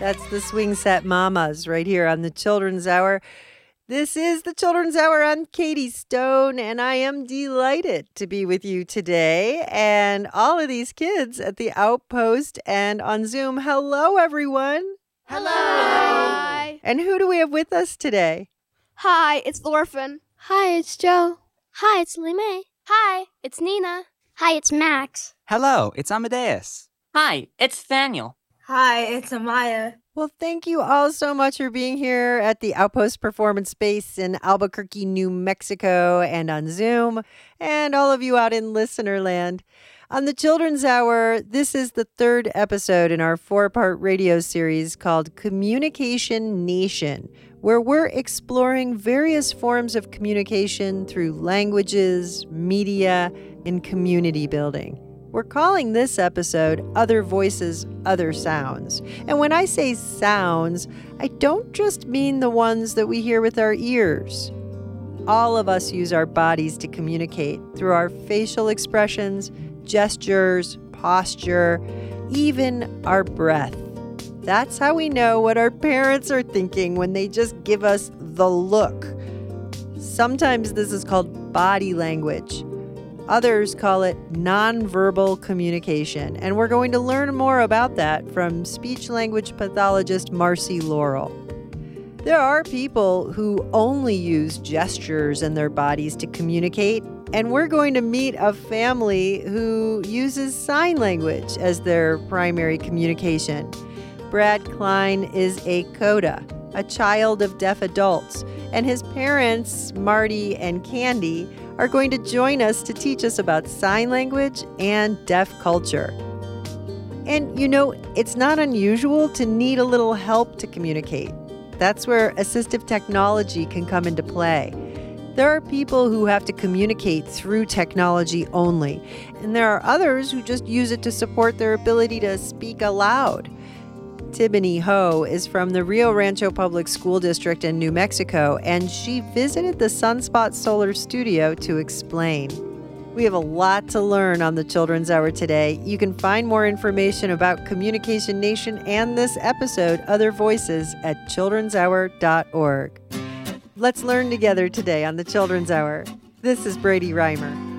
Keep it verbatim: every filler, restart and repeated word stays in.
That's the Swing Set Mamas right here on the Children's Hour. This is the Children's Hour. I'm Katie Stone, and I am delighted to be with you today. And all of these kids at the Outpost and on Zoom. Hello, everyone. Hello. Hi. And who do we have with us today? Hi, it's Thorfinn. Hi, it's Joe. Hi, it's Lee May. Hi, it's Nina. Hi, it's Max. Hello, it's Amadeus. Hi, it's Daniel. Hi, it's Amaya. Well, thank you all so much for being here at the Outpost Performance Space in Albuquerque, New Mexico, and on Zoom, and all of you out in listener land. On the Children's Hour, this is the third episode in our four-part radio series called Communication Nation, where we're exploring various forms of communication through languages, media, and community building. We're calling this episode Other Voices, Other Sounds. And when I say sounds, I don't just mean the ones that we hear with our ears. All of us use our bodies to communicate through our facial expressions, gestures, posture, even our breath. That's how we know what our parents are thinking when they just give us the look. Sometimes this is called body language. Others call it nonverbal communication, and we're going to learn more about that from speech-language pathologist Marcy Laurel. There are people who only use gestures in their bodies to communicate, and we're going to meet a family who uses sign language as their primary communication. Brad Klein is a CODA, a child of deaf adults, and his parents, Marty and Candy, are going to join us to teach us about sign language and deaf culture. And, you know, it's not unusual to need a little help to communicate. That's where assistive technology can come into play. There are people who have to communicate through technology only, and there are others who just use it to support their ability to speak aloud. Tibony Ho is from the Rio Rancho Public School District in New Mexico, and she visited the Sunspot Solar Studio to explain. We have a lot to learn on the Children's Hour today. You can find more information about Communication Nation and this episode, Other Voices, at children's hour dot org. Let's learn together today on the Children's Hour. This is Brady Reimer.